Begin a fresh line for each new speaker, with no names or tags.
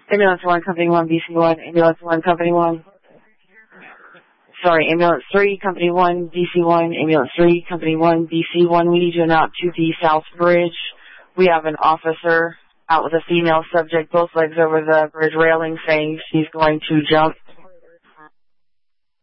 Ambulance 1, Company 1, BC1, Ambulance 1, Company 1. Sorry, Ambulance 3, Company 1, DC1, Ambulance 3, Company 1, BC1. We need you out to the South Bridge. We have an officer out with a female subject, both legs over the bridge railing, saying she's going to jump.